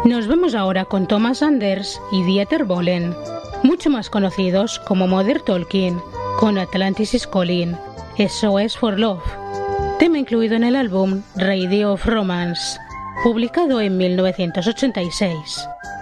Nos vemos ahora con Thomas Anders y Dieter Bohlen, mucho más conocidos como Modern Talking, con Atlantis is Calling, SOS for Love, tema incluido en el álbum Radio of Romance, publicado en 1986.